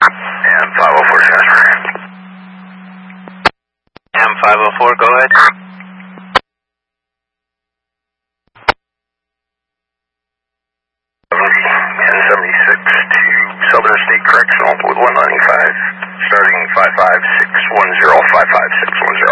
And 504 transfer. M504, go ahead. N76 to Southern State Correctional with 195, starting 55610, 55610.